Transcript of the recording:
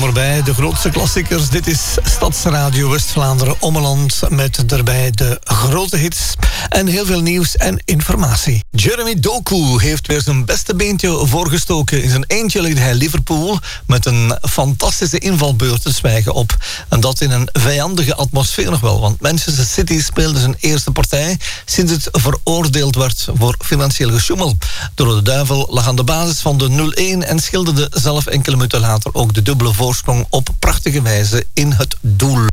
kom erbij. De grootste klassiekers. Dit is Stadsradio West-Vlaanderen Ommeland met daarbij de grote hits en heel veel nieuws en informatie. Jeremy Doku heeft weer zijn beste beentje voorgestoken. In zijn eentje legde hij Liverpool met een fantastische invalbeurt te zwijgen op. En dat in een vijandige atmosfeer nog wel. Want Manchester City speelde zijn eerste partij sinds het veroordeeld werd voor financieel gesjoemel. De Rode Duivel lag aan de basis van de 0-1 en schilderde zelf enkele minuten later ook de dubbele voorsprong op prachtige wijze in het doel.